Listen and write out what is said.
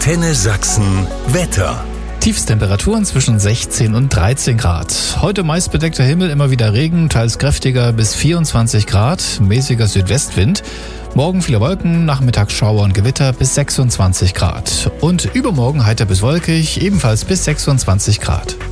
Antenne Sachsen Wetter. Tiefstemperaturen zwischen 16 und 13 Grad. Heute meist bedeckter Himmel, immer wieder Regen, teils kräftiger bis 24 Grad, mäßiger Südwestwind. Morgen viele Wolken, nachmittags Schauer und Gewitter bis 26 Grad. Und übermorgen heiter bis wolkig, ebenfalls bis 26 Grad.